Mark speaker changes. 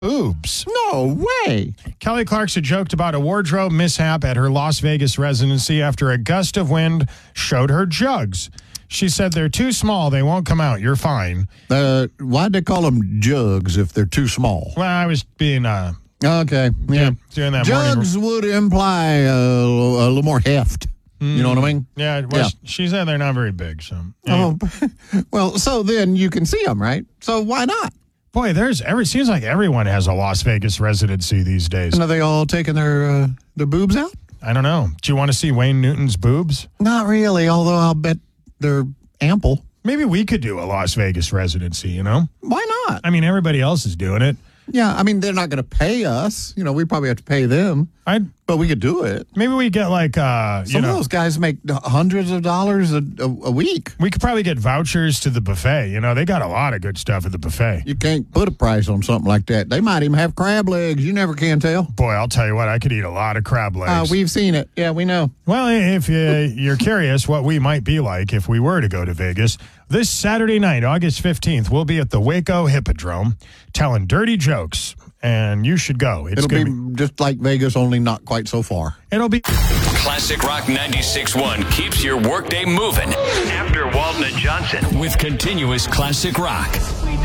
Speaker 1: boobs.
Speaker 2: No way.
Speaker 1: Kelly Clarkson joked about a wardrobe mishap at her Las Vegas residency after a gust of wind showed her jugs. She said, they're too small. They won't come out. You're fine.
Speaker 2: Why'd they call them jugs if they're too small?
Speaker 1: Well, I was being,
Speaker 2: okay. Yeah.
Speaker 1: doing that
Speaker 2: Jugs would imply a little more heft. You know what I mean?
Speaker 1: Yeah, well, she said they're not very big. So,
Speaker 2: Oh, well, so then you can see them, right? So why not?
Speaker 1: boy, seems like everyone has a Las Vegas residency these days.
Speaker 2: And are they all taking their boobs out?
Speaker 1: I don't know. Do you want to see Wayne Newton's boobs?
Speaker 2: Not really, although I'll bet they're ample.
Speaker 1: Maybe we could do a Las Vegas residency, you know?
Speaker 2: Why not?
Speaker 1: I mean, everybody else is doing it.
Speaker 2: Yeah, I mean, they're not going to pay us. You know, we probably have to pay them. But we could do it.
Speaker 1: Maybe we get like,
Speaker 2: Some of those guys make hundreds of dollars a week.
Speaker 1: We could probably get vouchers to the buffet. You know, they got a lot of good stuff at the buffet.
Speaker 2: You can't put a price on something like that. They might even have crab legs. You never can tell.
Speaker 1: Boy, I'll tell you what, I could eat a lot of crab legs.
Speaker 2: We've seen it. Yeah, we know.
Speaker 1: Well, if you're curious what we might be like if we were to go to Vegas, this Saturday night, August 15th, we'll be at the Waco Hippodrome telling dirty jokes. And you should go.
Speaker 2: It'll be just like Vegas, only not quite so far.
Speaker 1: It'll be
Speaker 3: Classic Rock 96.1 keeps your workday moving. After Walton and Johnson with continuous classic rock.